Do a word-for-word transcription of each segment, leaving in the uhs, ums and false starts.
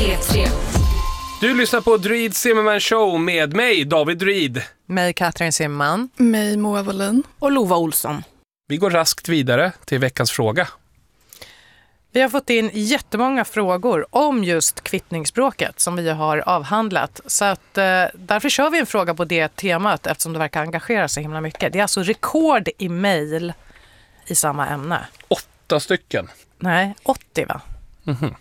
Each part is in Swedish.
P tre. Du lyssnar på Druid Zimmerman Show med mig, David Druid. Mig, Katrin Zimmerman. Mig, Moa Wallin. Och Lova Olsson. Vi går raskt vidare till veckans fråga. Vi har fått in jättemånga frågor om just kvittningsspråket som vi har avhandlat. Så att, eh, därför kör vi en fråga på det temat eftersom det verkar engagera så himla mycket. Det är alltså rekord i mejl i samma ämne. Åtta stycken. Nej, åttio va? Mm-hmm.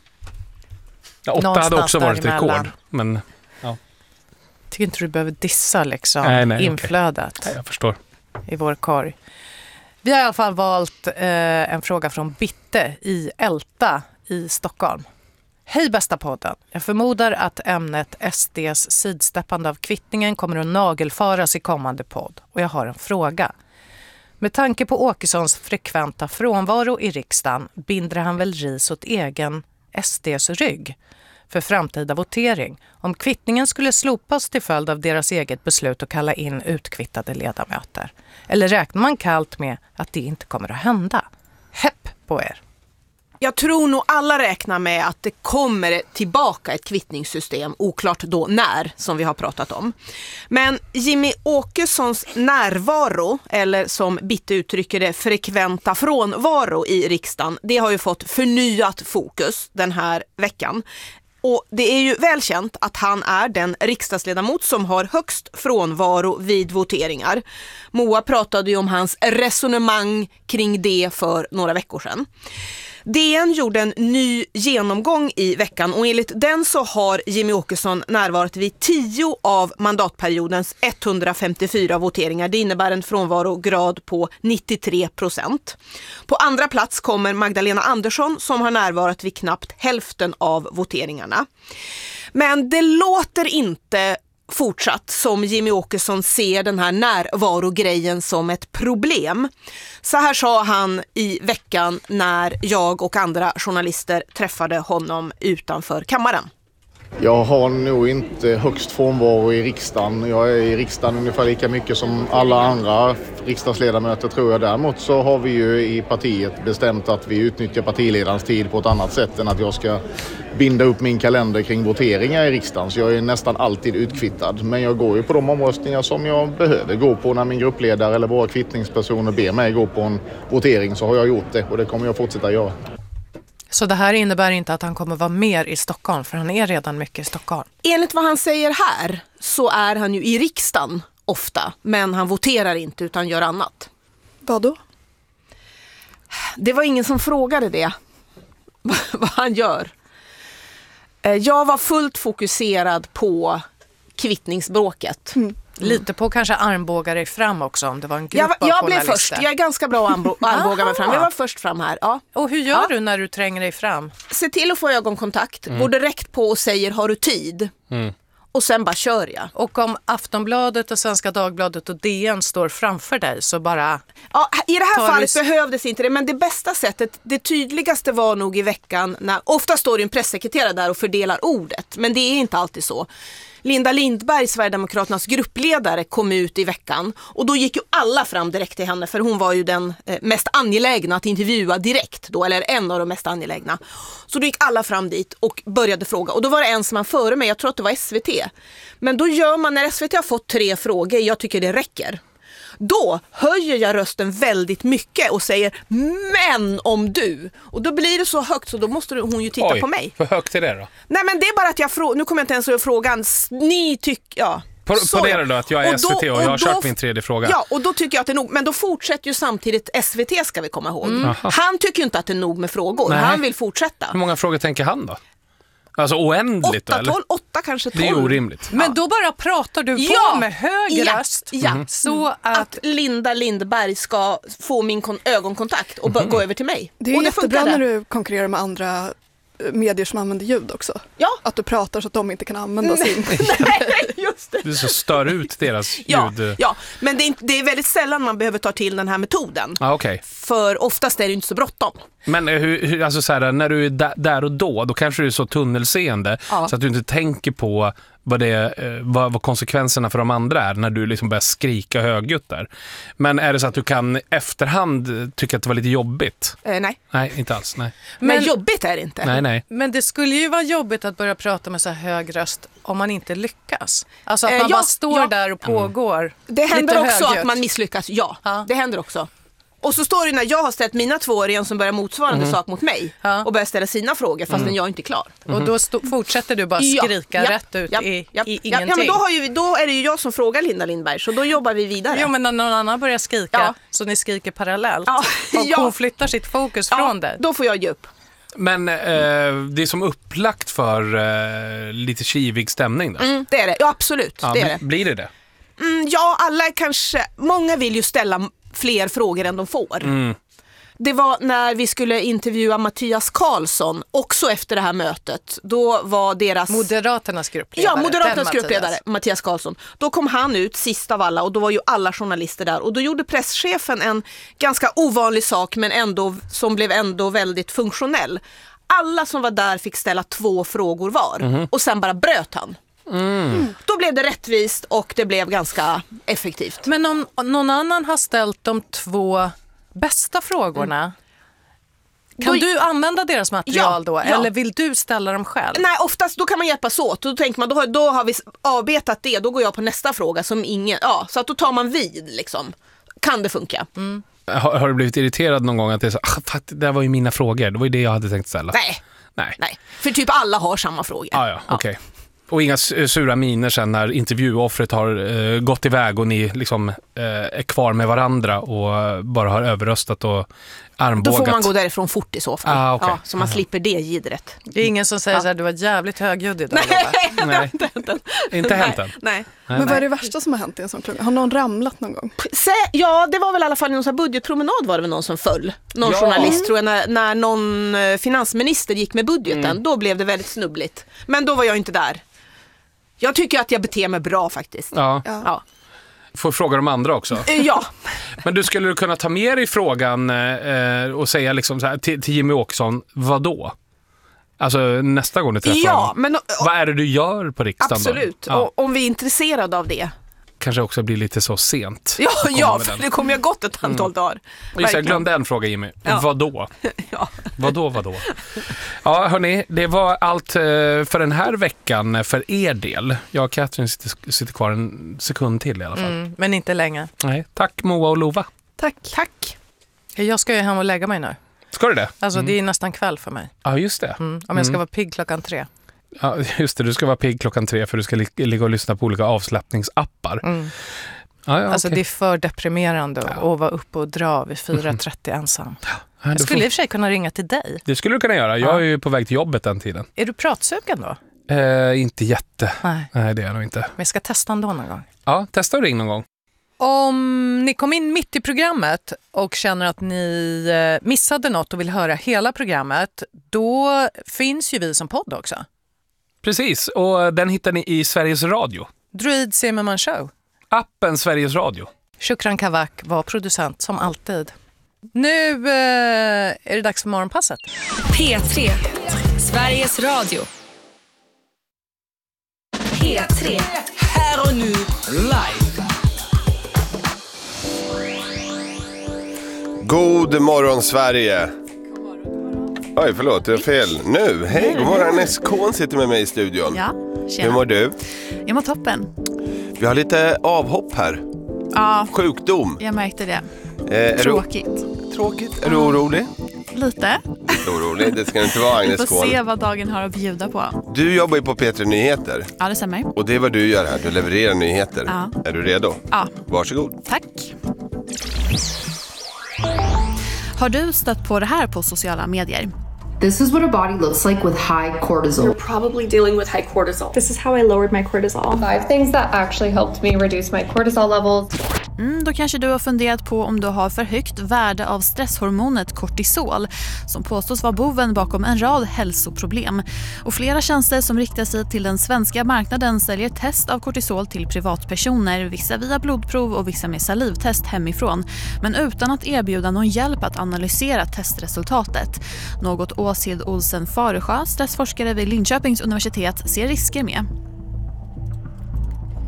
Ja, åtta Någonstans hade också varit däremellan. rekord. Men, ja. Tycker inte du behöver dissa liksom nej, nej, inflödet okay. nej, jag förstår. I vår korg. Vi har i alla fall valt eh, en fråga från Bitte i Älta i Stockholm. Hej bästa podden. Jag förmodar att ämnet S D:s sidsteppande av kvittningen kommer att nagelfaras i kommande podd. Och jag har en fråga. Med tanke på Åkessons frekventa frånvaro i riksdagen binder han väl ris åt egen S D:s rygg för framtida votering om kvittningen skulle slopas till följd av deras eget beslut att kalla in utkvittade ledamöter. Eller räknar man kallt med att det inte kommer att hända? Hepp på er! Jag tror nog alla räknar med att det kommer tillbaka ett kvittningssystem, oklart då när, som vi har pratat om. Men Jimmy Åkessons närvaro, eller som Bitte uttrycker det, frekventa frånvaro i riksdagen, det har ju fått förnyat fokus den här veckan. Och det är ju välkänt att han är den riksdagsledamot som har högst frånvaro vid voteringar. Moa pratade ju om hans resonemang kring det för några veckor sedan. D N gjorde en ny genomgång i veckan och enligt den så har Jimmy Åkesson närvarat vid tio av mandatperiodens etthundrafemtiofyra voteringar. Det innebär en frånvarograd på nittiotre procent. På andra plats kommer Magdalena Andersson som har närvarat vid knappt hälften av voteringarna. Men det låter inte fortsatt som Jimmy Åkesson ser den här närvarogrejen som ett problem. Så här sa han i veckan när jag och andra journalister träffade honom utanför kammaren. Jag har nog inte högst frånvaro i riksdagen. Jag är i riksdagen ungefär lika mycket som alla andra riksdagsledamöter tror jag. Däremot så har vi ju i partiet bestämt att vi utnyttjar partiledarens tid på ett annat sätt än att jag ska binda upp min kalender kring voteringar i riksdagen. Så jag är nästan alltid utkvittad. Men jag går ju på de omröstningar som jag behöver gå på när min gruppledare eller våra kvittningspersoner ber mig gå på en votering, så har jag gjort det och det kommer jag fortsätta göra. Så det här innebär inte att han kommer vara mer i Stockholm, för han är redan mycket i Stockholm. Enligt vad han säger här så är han ju i riksdagen ofta, men han voterar inte utan gör annat. Vad då? Det var ingen som frågade det, vad han gör. Jag var fullt fokuserad på kvittningsbråket. Mm. Lite på kanske armbågar dig fram också om det var en grupp jag, av jag blev journalister. först, jag är ganska bra att armbåga mig fram. Jag var först fram här. Ja. Och hur gör ja. du när du tränger dig fram? Se till att få ögonkontakt. Mm. Går direkt på och säger har du tid? Mm. Och sen bara kör jag. Och om Aftonbladet och Svenska Dagbladet och D N står framför dig så bara... Ja, i det här fallet du... behövdes inte det. Men det bästa sättet, det tydligaste var nog i veckan när... Ofta står det en pressekreterare där och fördelar ordet. Men det är inte alltid så. Linda Lindberg, Sverigedemokraternas gruppledare, kom ut i veckan. Och då gick ju alla fram direkt till henne. För hon var ju den eh, mest angelägna att intervjua direkt då. Eller en av de mest angelägna. Så då gick alla fram dit och började fråga. Och då var det en som var före mig, jag tror att det var S V T. Men då gör man, när S V T har fått tre frågor, jag tycker det räcker. Då höjer jag rösten väldigt mycket och säger men om du. Och då blir det så högt så då måste hon ju titta Oj, på mig. Hur högt är det då? Nej men det är bara att jag frågar, nu kommer jag inte ens att frågan, ni tycker, ja. På, på det då att jag är och S V T och, och jag har då, kört min tredje fråga. Ja, och då tycker jag att det är nog, men då fortsätter ju samtidigt S V T ska vi komma ihåg. Mm. Han tycker ju inte att det är nog med frågor, Nej. Han vill fortsätta. Hur många frågor tänker han då? Alltså oändligt åtta, då, eller? tolv, åtta kanske tolv. Det är orimligt. Men ja. Då bara pratar du på ja. med hög ja. röst. Ja. Mm. Så att... att Linda Lindberg ska få min kon- ögonkontakt och mm. gå över till mig. Det är och det jättebra när du konkurrerar med andra medier som använder ljud också. Ja. Att du pratar så att de inte kan använda sin. Nej, just det. Du så stör ut deras ljud. Ja, ja. Men det är, inte, det är väldigt sällan man behöver ta till den här metoden. Ah, okay. För oftast är det inte så bråttom. Men hur, hur, alltså så här, när du är där och då, då kanske du är så tunnelseende ja. Så att du inte tänker på vad, det, eh, vad, vad konsekvenserna för de andra är när du liksom börjar skrika högljutt där. Men är det så att du kan efterhand tycka att det var lite jobbigt? Eh, nej. Nej, inte alls. Nej, Men, men jobbigt är det inte. nej. nej. Men det skulle ju vara jobbigt att börja prata med så här hög röst om man inte lyckas. Alltså att Eh, man ja, bara står ja. där och pågår. Det händer lite också högljutt. att man misslyckas, ja. Ja. Det händer också. Och så står det när jag har ställt mina tvååringar som börjar motsvarande Mm. sak mot mig Ja. och börjar ställa sina frågor fastän Mm. jag är inte klar. Och då stå, fortsätter du bara skrika Ja, rätt ut ja, i, ja, i ja, ingenting. ja, men då, har ju, då är det ju jag som frågar Linda Lindberg, så då jobbar vi vidare. Jo, men när någon annan börjar skrika Ja. så ni skriker parallellt Ja. och Ja. hon flyttar sitt fokus ja, från det. Då får jag ge upp. Men eh, det är som upplagt för eh, lite kivig stämning där. Mm, det är det, ja absolut. Ja, det är bli- det. Blir det det? Mm, ja, alla är kanske, många vill ju ställa m- fler frågor än de får. Mm. Det var när vi skulle intervjua Mattias Karlsson, också efter det här mötet. Då var deras... Moderaternas gruppledare. Ja, Moderaternas den gruppledare, Mattias. Mattias Karlsson. Då kom han ut sist av alla och då var ju alla journalister där. Och då gjorde presschefen en ganska ovanlig sak, men ändå, som blev ändå väldigt funktionell. Alla som var där fick ställa två frågor var. Mhm. Och sen bara bröt han. Mm. Då blev det rättvist och det blev ganska effektivt. Men om någon annan har ställt de två bästa frågorna, kan Då- du använda deras material Ja, då? ja. Eller vill du ställa dem själv? Nej, oftast då kan man hjälpas åt. Då tänker man, då har, då har vi avbetat det. Då går jag på nästa fråga som ingen... Ja, så att då tar man vid liksom. Kan det funka? Mm. Har, har du blivit irriterad någon gång att det är så, ah, fatt, det där var ju mina frågor, det var ju det jag hade tänkt ställa? Nej, Nej. nej. För typ alla har samma fråga. Ah, ja, okej. Och inga s- sura miner sen när intervjuoffret har eh, gått iväg och ni liksom eh, är kvar med varandra och bara har överröstat och Då armbågat. får man gå därifrån fort i så fall. Ah, okej. Ja, så man slipper det gidret. Det är ingen som säger Ja. så här, du var jävligt högljudd idag. Lola. Nej, inte hänt än. Nej. Nej. Nej, Men vad är nej. det värsta som har hänt i en sån klubb? Har någon ramlat någon gång? Se, ja, det var väl i alla fall i någon sån här budgetpromenad var det väl någon som föll. Någon Ja. journalist tror jag, när, när någon eh, finansminister gick med budgeten. Mm. Då blev det väldigt snubbligt. Men då var jag inte där. Jag tycker att jag beter mig bra faktiskt. Ja, Ja. får fråga de andra också. Eh, ja. Men du skulle du kunna ta med dig frågan eh, och säga liksom så här, till, till Jimmy Åkesson, vad då? Alltså nästa gång du träffar ja, honom. men Vad är det du gör på riksdagen absolut. då? Ja, Och, om vi är intresserade av det. kanske också blir lite så sent. Ja, att komma ja med för den. det kommer ju gått ett antal dagar. Och just, jag Verkligen. glömde en fråga, Jimmy. Ja. Vad då? Ja. Vad då, vad då? Ja, hörni, det var allt eh, för den här veckan eh, för er del. Jag och Katrin sitter, sitter kvar en sekund till i alla fall. Mm, men inte länge. Nej, tack Moa och Lova. Tack. Tack. Jag ska ju hem och lägga mig nu. Ska du det? Alltså det är nästan kväll för mig. Ja, just det. Mm. Om jag ska Mm. vara pigg klockan tre. Ja, just det, du ska vara pigg klockan tre för du ska li- ligga och lyssna på olika avslappningsappar. Mm. Ja, ja, Alltså okej. det är för deprimerande Ja. att vara uppe och dra vid fyra trettio ensam. Ja, Jag du skulle får- i och för sig kunna ringa till dig. Det skulle du kunna göra. Jag Ja. är ju på väg till jobbet den tiden. Är du pratsugen då? Eh, inte jätte. Nej, Nej, det är jag nog inte. men jag ska testa ändå någon gång. Ja, testa och ring någon gång. Om ni kom in mitt i programmet och känner att ni eh, missade något och vill höra hela programmet, då finns ju vi som podd också. Precis, och den hittar ni i Sveriges Radio. Druid Zimmerman Show. Appen Sveriges Radio. Shukran Kavak var producent som alltid. Nu eh, är det dags för morgonpasset. P tre, Sveriges Radio. P tre. Här och nu, live. God morgon Sverige. Oj, förlåt, det är fel. Nu, hej, god morgon. S K sitter med mig i studion. Ja, Hur tjena. mår du? Jag mår toppen. Vi har lite avhopp här. Ja, Sjukdom. jag märkte det. Eh, är Tråkigt. Du, tråkigt. Är du orolig? Lite. Lite orolig, det ska inte vara Vi Agnes får se Skål. vad dagen har att bjuda på. Du jobbar ju på P tre Nyheter. Ja, det stämmer. Och det är vad du gör här, du levererar nyheter. Ja. Är du redo? Ja, Varsågod. tack. Har du stött på det här på sociala medier? This is what a body looks like with high cortisol. You're probably dealing with high cortisol. This is how I lowered my cortisol. Five things that actually helped me reduce my cortisol levels. Mm, då kanske du har funderat på om du har för högt värde av stresshormonet kortisol som påstås vara boven bakom en rad hälsoproblem. Och flera tjänster som riktar sig till den svenska marknaden säljer test av kortisol till privatpersoner, vissa via blodprov och vissa med salivtest hemifrån, men utan att erbjuda någon hjälp att analysera testresultatet. Något Åshild Olsen Faresjö, stressforskare vid Linköpings universitet, ser risker med.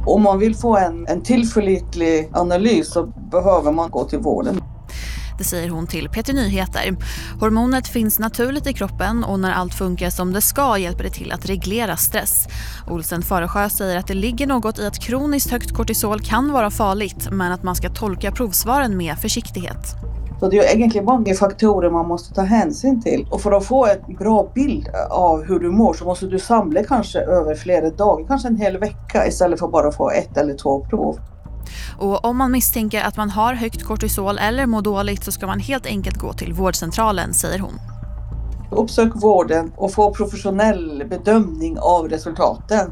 Om man vill få en, en tillförlitlig analys så behöver man gå till vården. Det säger hon till P T Nyheter. Hormonet finns naturligt i kroppen och när allt funkar som det ska hjälper det till att reglera stress. Olsen Faresjö säger att det ligger något i att kroniskt högt kortisol kan vara farligt men att man ska tolka provsvaren med försiktighet. Så det är egentligen många faktorer man måste ta hänsyn till. Och för att få en bra bild av hur du mår så måste du samla kanske över flera dagar, kanske en hel vecka istället för bara att få ett eller två prov. Och om man misstänker att man har högt kortisol eller mår dåligt så ska man helt enkelt gå till vårdcentralen, säger hon. Uppsök vården och få professionell bedömning av resultaten.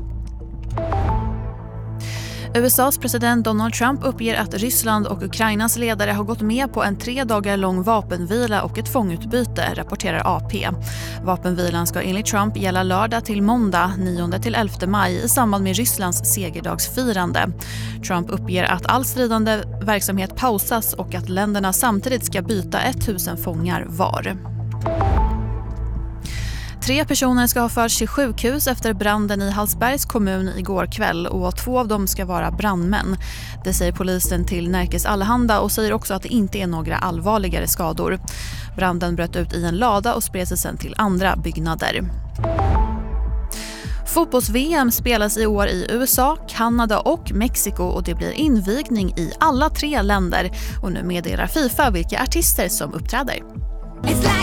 U S A:s president Donald Trump uppger att Ryssland och Ukrainas ledare har gått med på en tre dagar lång vapenvila och ett fångutbyte, rapporterar A P. Vapenvilan ska enligt Trump gälla lördag till måndag, nionde till elfte maj i samband med Rysslands segerdagsfirande. Trump uppger att all stridande verksamhet pausas och att länderna samtidigt ska byta tusen fångar var. Tre personer ska ha förts till sjukhus efter branden i Hallsbergs kommun igår kväll och två av dem ska vara brandmän. Det säger polisen till Närkes Allehanda och säger också att det inte är några allvarligare skador. Branden bröt ut i en lada och spred sig sedan till andra byggnader. Fotbolls-V M spelas i år i U S A, Kanada och Mexiko och det blir invigning i alla tre länder. Och nu meddelar FIFA vilka artister som uppträder. It's like